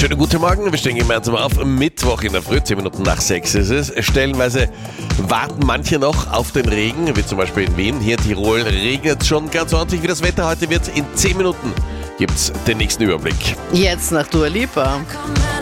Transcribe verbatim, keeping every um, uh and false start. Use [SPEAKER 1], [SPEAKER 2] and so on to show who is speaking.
[SPEAKER 1] Schönen guten Morgen, wir stehen gemeinsam auf. Mittwoch in der Früh, zehn Minuten nach sechs ist es. Stellenweise warten manche noch auf den Regen, wie zum Beispiel in Wien. Hier in Tirol regnet es schon ganz ordentlich. Wie das Wetter heute wird, in zehn Minuten gibt's den nächsten Überblick.
[SPEAKER 2] Jetzt nach Dua Lipa.